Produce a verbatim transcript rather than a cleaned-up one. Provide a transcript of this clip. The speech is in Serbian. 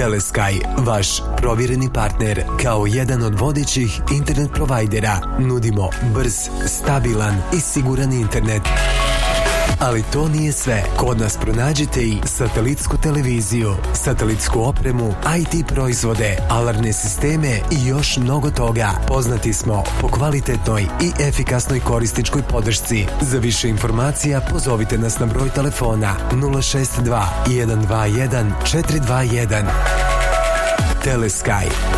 Telesky, vaš provjereni partner. Kao jedan od vodećih internet provajdera nudimo brz, stabilan i siguran internet. Ali to nije sve. Kod nas pronađete i satelitsku televiziju, satelitsku opremu, I T proizvode, alarmne sisteme i još mnogo toga. Poznati smo po kvalitetnoj i efikasnoj korisničkoj podršci. Za više informacija pozovite nas na broj telefona nula šest dva, jedan dva jedan, četiri dva jedan. Telesky.